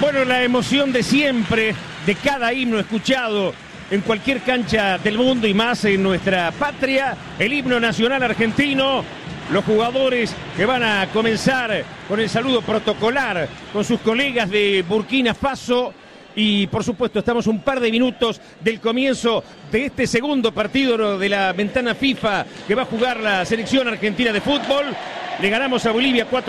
Bueno, la emoción de siempre, de cada himno escuchado en cualquier cancha del mundo y más en nuestra patria, el himno nacional argentino, los jugadores que van a comenzar con el saludo protocolar con sus colegas de Burkina Faso. Y por supuesto estamos un par de minutos del comienzo de este segundo partido de la ventana FIFA que va a jugar la selección argentina de fútbol. Le ganamos a Bolivia 4-0.